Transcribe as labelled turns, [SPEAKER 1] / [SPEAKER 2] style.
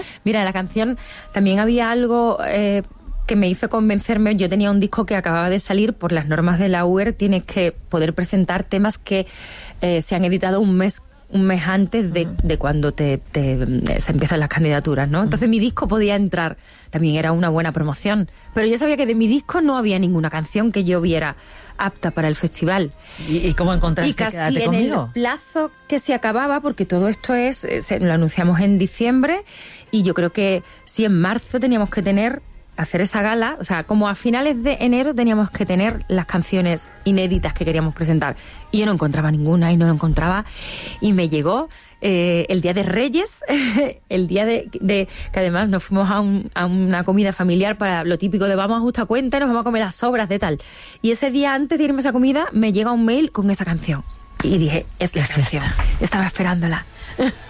[SPEAKER 1] Mira, la canción también había algo que me hizo convencerme. Yo tenía un disco que acababa de salir. Por las normas de la UER tienes que poder presentar temas que se han editado un mes antes de cuando se empiezan las candidaturas, ¿no? Entonces mi disco podía entrar, también era una buena promoción, pero yo sabía que de mi disco no había ninguna canción que yo viera apta para el festival.
[SPEAKER 2] ¿Y cómo encontraste
[SPEAKER 1] y casi
[SPEAKER 2] Quédate
[SPEAKER 1] en
[SPEAKER 2] conmigo?
[SPEAKER 1] el plazo que se acababa, porque todo esto lo anunciamos en diciembre, y yo creo que si en marzo teníamos que hacer esa gala, o sea, como a finales de enero teníamos que tener las canciones inéditas que queríamos presentar. Y yo no encontraba ninguna, y me llegó el día de Reyes, el día de que además nos fuimos a una comida familiar para lo típico de vamos a justa cuenta y nos vamos a comer las sobras de tal. Y ese día antes de irme a esa comida me llega un mail con esa canción. Y dije, es la canción, estaba esperándola.